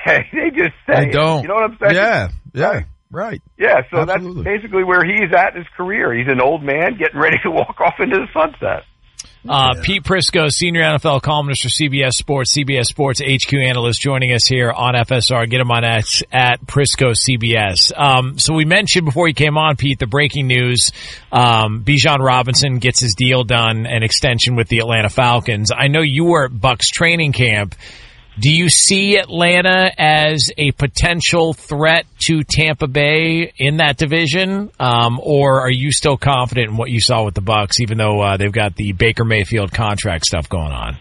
say. They just say They don't. You know what I'm saying? Yeah. Right. Yeah, so Absolutely. That's basically where he's at in his career. He's an old man getting ready to walk off into the sunset. Pete Prisco, senior NFL columnist for CBS Sports HQ analyst, joining us here on FSR. Get him on X at Prisco CBS. So we mentioned before he came on, Pete, the breaking news. Bijan Robinson gets his deal done, an extension with the Atlanta Falcons. I know you were at Bucs training camp. Do you see Atlanta as a potential threat to Tampa Bay in that division, or are you still confident in what you saw with the Bucs, even though they've got the Baker Mayfield contract stuff going on?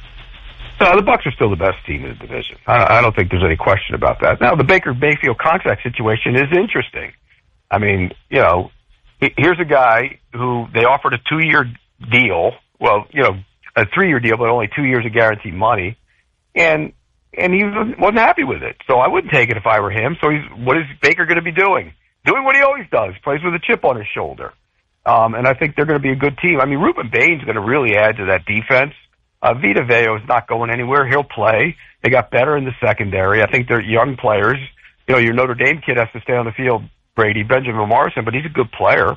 No, the Bucs are still the best team in the division. I don't think there's any question about that. Now, the Baker Mayfield contract situation is interesting. I mean, you know, here's a guy who they offered a 2-year deal. Well, you know, a 3-year deal, but only 2 years of guaranteed money. And he wasn't happy with it. So I wouldn't take it if I were him. So what is Baker going to be doing? Doing what he always does, plays with a chip on his shoulder. And I think they're going to be a good team. I mean, Ruben Bain's going to really add to that defense. Vita Veo is not going anywhere. He'll play. They got better in the secondary. I think they're young players. You know, your Notre Dame kid has to stay on the field, Brady, Benjamin Morrison, but he's a good player.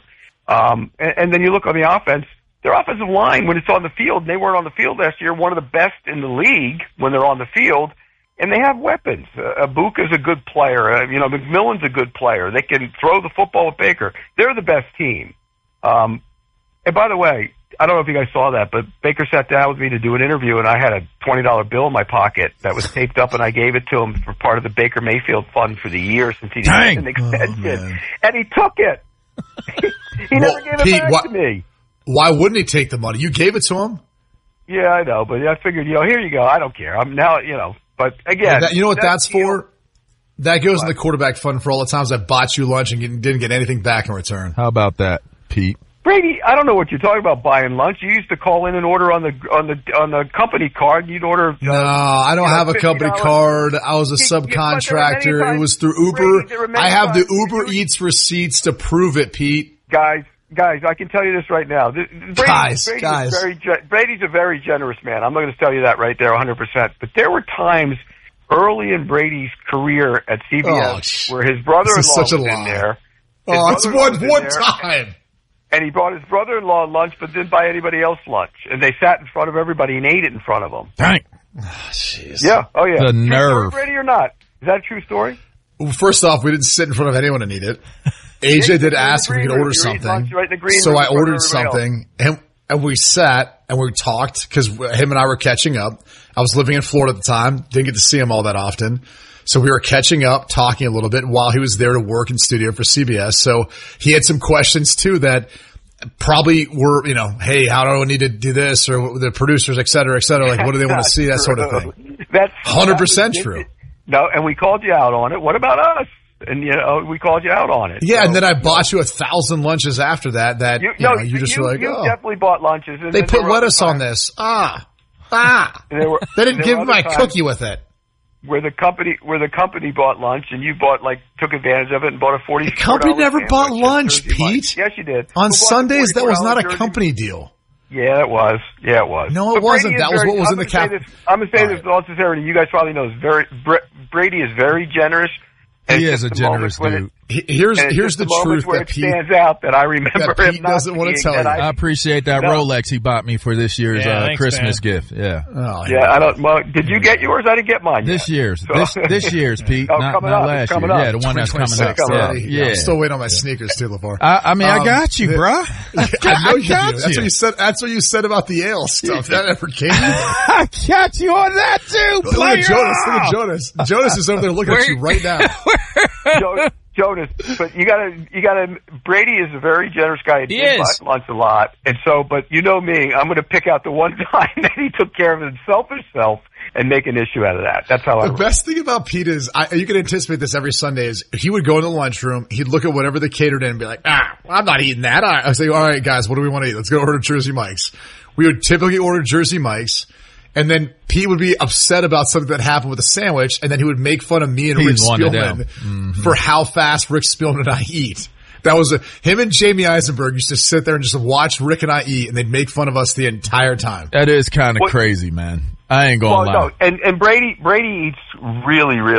And then you look on the offense. Their offensive line, when it's on the field, and they weren't on the field last year, one of the best in the league when they're on the field, and they have weapons. Ibuka's a good player. You know, McMillan's a good player. They can throw the football with Baker. They're the best team. And by the way, I don't know if you guys saw that, but Baker sat down with me to do an interview, and I had a $20 bill in my pocket that was taped up, and I gave it to him for part of the Baker Mayfield fund for the year since he had an extension. And he took it. He never gave it back to me. Why wouldn't he take the money? You gave it to him? Yeah, I know, but I figured, you know, here you go. I don't care. I'm now, you know, but again. You know what that's for? That goes in the quarterback fund for all the times I bought you lunch and didn't get anything back in return. How about that, Pete? Brady, I don't know what you're talking about buying lunch. You used to call in and order on the company card. You'd order. No, I don't have a company card. I was a subcontractor. It was through Uber. Brady, I have the Uber Eats receipts to prove it, Pete. Guys, I can tell you this right now. Brady's a very generous man. I'm not going to tell you that right there 100%. But there were times early in Brady's career at CBS where his brother-in-law was in there. Oh, it's one time. And he brought his brother-in-law lunch, but didn't buy anybody else lunch. And they sat in front of everybody and ate it in front of them. Dang. Jeez. Yeah. Oh, yeah. The nerve. Brady or not? Is that a true story? Well, first off, we didn't sit in front of anyone and eat it. AJ did ask if we could order something, so I ordered something, and we sat and we talked because him and I were catching up. I was living in Florida at the time, didn't get to see him all that often, so we were catching up, talking a little bit while he was there to work in studio for CBS. So he had some questions too that probably were, you know, hey, how do I need to do this, or the producers, et cetera, like what do they want to see, that sort of thing. That's 100% true. No, and we called you out on it. What about us? And, you know, we called you out on it. Yeah, so, and then I bought you 1,000 lunches after that. You just were like, you definitely bought lunches. And they put lettuce on this. They didn't give me my cookie with it. Where the company bought lunch and you took advantage of it and bought a $44. The company never bought lunch, Pete. Yes, you did. On Sundays, that was not a company deal. Yeah, it was. No, it wasn't. That was what was in the cap. I'm going to say this with all sincerity. You guys probably know this. Brady is very generous. He is a generous dude. Here's the truth where that Pete stands out that I remember that him doesn't want to tell you. I appreciate that Rolex he bought me for this year's Christmas gift. Yeah. Oh, yeah. I don't. Well, did you get yours? I didn't get mine. This year's, Pete, not last year. Yeah, the one that's coming up. Yeah. I'm still waiting on my sneakers too, LeVar. I mean, I got you, bro. I know you do. That's what you said. That's what you said about the ale stuff. That never came. I got you on that too. Look at Jonas. Jonas is over there looking at you right now. Jonas, but you gotta. Brady is a very generous guy. He buys lunch a lot, and so. But you know me, I'm going to pick out the one time that he took care of himself and make an issue out of that. That's how the best thing about Pete is you can anticipate this every Sunday. Is he would go in the lunchroom, he'd look at whatever they catered in and be like, I'm not eating that. I say, all right, guys, what do we want to eat? Let's go order Jersey Mike's. We would typically order Jersey Mike's. And then Pete would be upset about something that happened with a sandwich, and then he would make fun of me and Rick Spielman for how fast Rick Spielman and I eat. That was him and Jamie Eisenberg used to sit there and just watch Rick and I eat, and they'd make fun of us the entire time. That is kind of crazy, man. I ain't gonna lie. No, and Brady eats really, really